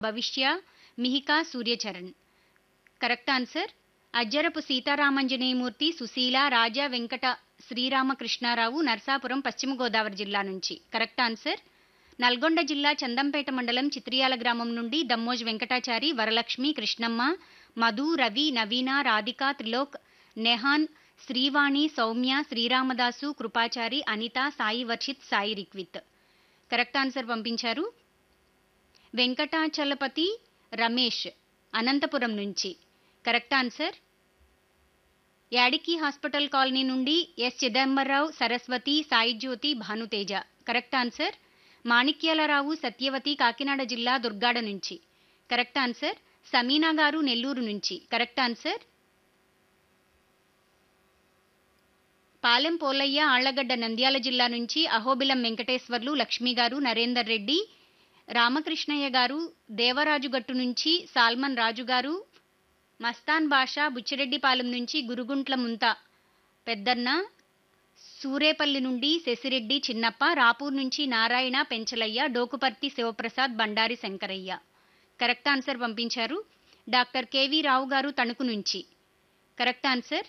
భవిష్య Mihika Surya Charan. Correct answer Ajjarapu సీతారామంజనేయమూర్తి, Susheela, రాజా వెంకట శ్రీరామకృష్ణారావు, నర్సాపురం, పశ్చిమ గోదావరి జిల్లా నుంచి. కరెక్ట్ ఆన్సర్ నల్గొండ జిల్లా చందంపేట మండలం చిత్రియాల గ్రామం నుండి దమ్మోజ్ వెంకటాచారి, వరలక్ష్మి, కృష్ణమ్మ, మధు, రవి, నవీన, రాధిక, త్రిలోక్, నెహాన్, శ్రీవాణి, సౌమ్య, శ్రీరామదాసు, కృపాచారి, అనిత, సాయి వర్షిత్, సాయి రిక్విత్. కరెక్ట్ ఆన్సర్ పంపించారు వెంకటాచలపతి రమేష్, అనంతపురం నుంచి. కరెక్ట్ ఆన్సర్ యాడికి హాస్పిటల్ కాలనీ నుండి ఎస్ చిదంబరరావు, సరస్వతి, సాయి జ్యోతి, భానుతేజ. కరెక్ట్ ఆన్సర్ మాణిక్యాలరావు, సత్యవతి, కాకినాడ జిల్లా దుర్గాడ నుంచి. కరెక్ట్ ఆన్సర్ సమీనా గారు, నెల్లూరు నుంచి. కరెక్ట్ ఆన్సర్ పాలెం పోలయ్య, ఆళ్లగడ్డ, నంద్యాల జిల్లా నుంచి. అహోబిలం వెంకటేశ్వర్లు, లక్ష్మి గారు, నరేందర్ రెడ్డి, రామకృష్ణయ్య గారు, దేవరాజుగట్టు నుంచి. సాల్మన్ రాజు గారు, మస్తాన్ బాషా, బుచ్చిరెడ్డిపాలెం నుంచి. గురుగుంట్ల ముంత పెద్దన్న, సూరేపల్లి నుండి శశిరెడ్డి చిన్నప్ప, రాపూర్ నుంచి నారాయణ, పెంచలయ్య, డోకుపర్తి శివప్రసాద్, బండారి శంకరయ్య. కరెక్ట్ ఆన్సర్ పంపించారు డాక్టర్ కేవి రావు గారు, తణుకు నుంచి. కరెక్ట్ ఆన్సర్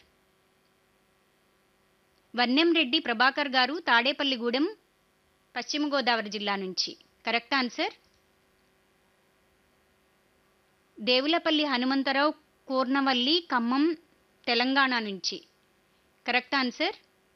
వన్నెం రెడ్డి ప్రభాకర్ గారు, తాడేపల్లిగూడెం, పశ్చిమ గోదావరి జిల్లా నుంచి. కరెక్ట్ ఆన్సర్ దేవులపల్లి హనుమంతరావు, కూర్నవల్లి, ఖమ్మం, తెలంగాణ నుంచి. కరెక్ట్ ఆన్సర్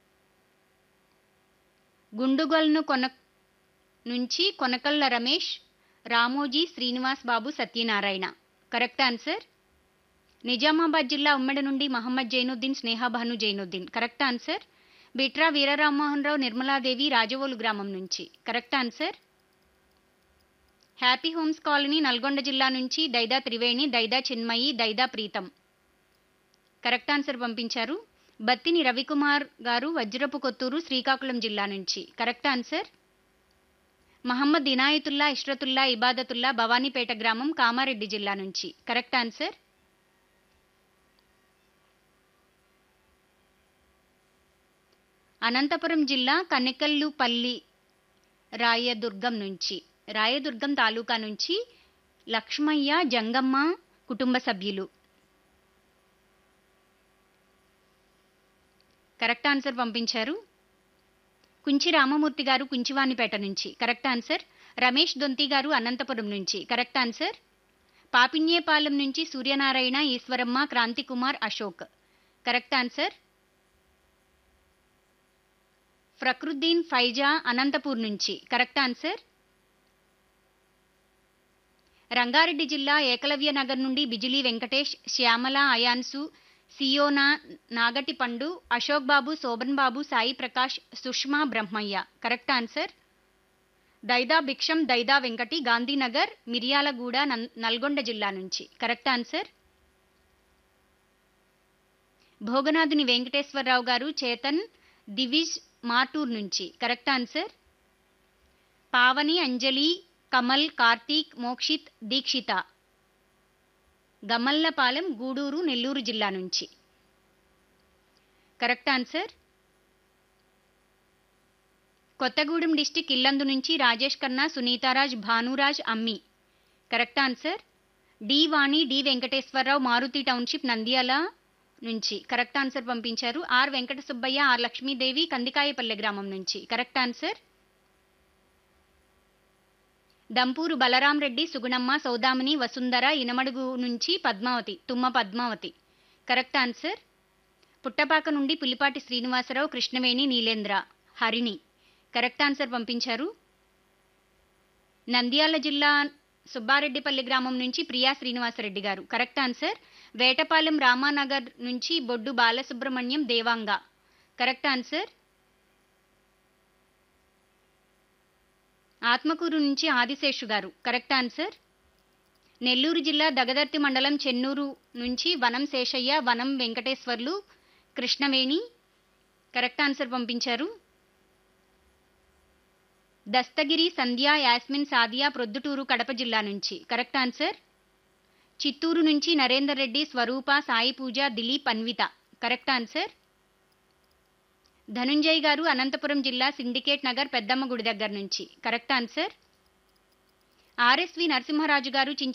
గుండుగల్ను నుంచి కొనకళ్ళ రమేష్, రామోజీ, శ్రీనివాస్ బాబు, సత్యనారాయణ. కరెక్ట్ ఆన్సర్ నిజామాబాద్ జిల్లా ఉమ్మడి నుండి మహమ్మద్ జైనుద్దీన్, స్నేహభాను జైనుద్దీన్. కరెక్ట్ ఆన్సర్ బిట్రా వీరరామ్మోహన్ రావు, నిర్మలాదేవి, రాజవోలు గ్రామం నుంచి. Correct answer happy homes colony, Nalgonda జిల్లా నుంచి. దైదా త్రివేణి, దైదా చిన్మయి, దైదా ప్రీతం. కరెక్ట్ ఆన్సర్ పంపించారు బత్తిని రవికుమార్ గారు, వజ్రపు కొత్తూరు, శ్రీకాకుళం జిల్లా నుంచి. కరెక్ట్ ఆన్సర్ మహమ్మద్ ఇనాయతుల్లా, ఇష్రతుల్లా, ఇబాదతుల్లా, భవానీపేట గ్రామం, కామారెడ్డి జిల్లా నుంచి. కరెక్ట్ ఆన్సర్ అనంతపురం జిల్లా కనెకల్లుపల్లి, రాయదుర్గం నుంచి. రాయదుర్గం తాలూకా నుంచి లక్ష్మయ్య, జంగమ్మ కుటుంబ సభ్యులు. కరెక్ట్ ఆన్సర్ పంపించారు కుంచి రామమూర్తి గారు, కుంచివానిపేట నుంచి. కరెక్ట్ ఆన్సర్ రమేష్ దొంతి గారు, అనంతపురం నుంచి. కరెక్ట్ ఆన్సర్ పాపిన్యేపాలెం నుంచి సూర్యనారాయణ, ఈశ్వరమ్మ, క్రాంతికుమార్, అశోక్. కరెక్ట్ ఆన్సర్ ఫక్రుద్దీన్ ఫైజా, అనంతపూర్ నుంచి. కరెక్ట్ ఆన్సర్ రంగారెడ్డి జిల్లా ఏకలవ్య నగర్ నుండి బిజిలీ వెంకటేష్, శ్యామల, అయాన్సు, సియోనా, నాగటి పండు, అశోక్ బాబు, శోభన్ బాబు, సాయి ప్రకాష్, సుష్మా, బ్రహ్మయ్య. కరెక్ట్ ఆన్సర్ దైదా భిక్షం, దైదా వెంకటి, గాంధీనగర్, మిర్యాలగూడ, నల్గొండ జిల్లా నుంచి. కరెక్ట్ ఆన్సర్ భోగనాథుని వెంకటేశ్వరరావు గారు, చేతన్, దివిజ్, మాటూర్ నుంచి. కరెక్ట్ ఆన్సర్ పావని, అంజలి, కమల్, కార్తీక్, మోక్షిత్, దీక్షిత, గమల్లపాలెం, గూడూరు, నెల్లూరు జిల్లా నుంచి. Correct answer Kothagudem district Yellandu నుంచి రాజేష్ ఖన్నా, సునీతారాజ్, భానురాజ్, అమ్మి. కరెక్ట్ ఆన్సర్ డి వాణి, డి వెంకటేశ్వరరావు, మారుతి టౌన్షిప్, నంద్యాల నుంచి. కరెక్ట్ ఆన్సర్ పంపించారు ఆర్ వెంకట సుబ్బయ్య, ఆర్ లక్ష్మీదేవి, కందికాయపల్లె గ్రామం నుంచి. కరెక్ట్ ఆన్సర్ దంపూరు బలరాం రెడ్డి, సుగుణమ్మ, సౌదామిని, వసుంధర, ఇనమడుగు నుంచి పద్మావతి, తుమ్మ పద్మావతి. కరెక్ట్ ఆన్సర్ పుట్టపాక నుండి పులిపాటి శ్రీనివాసరావు, కృష్ణవేణి, నీలేంద్ర, హరిణి. కరెక్ట్ ఆన్సర్ పంపించారు నంద్యాల జిల్లా సుబ్బారెడ్డిపల్లి గ్రామం నుంచి ప్రియా శ్రీనివాసరెడ్డి గారు. కరెక్ట్ ఆన్సర్ వేటపాలెం రామానగర్ నుంచి బొడ్డు బాలసుబ్రహ్మణ్యం, దేవాంగ. కరెక్ట్ ఆన్సర్ ఆత్మకూరు నుంచి ఆదిశేషు గారు. కరెక్ట్ ఆన్సర్ నెల్లూరు జిల్లా దగదర్తి మండలం చెన్నూరు నుంచి వనం శేషయ్య, వనం వెంకటేశ్వర్లు, కృష్ణవేణి. కరెక్ట్ ఆన్సర్ పంపించారు దస్తగిరి, సంధ్య, యాస్మిన్, సాదియా, ప్రొద్దుటూరు, కడప జిల్లా నుంచి. కరెక్ట్ ఆన్సర్ చిత్తూరు నుంచి నరేందర్ రెడ్డి, స్వరూప, సాయి పూజ, దిలీప్, అన్విత. కరెక్ట్ ఆన్సర్ ధనుంజయ్ గారు, అనంతపురం జిల్లా సిండికేట్ నగర్, పెద్దమ్మ గుడి దగ్గర నుంచి. కరెక్ట్ ఆన్సర్ ఆర్ఎస్వి నరసింహరాజు గారు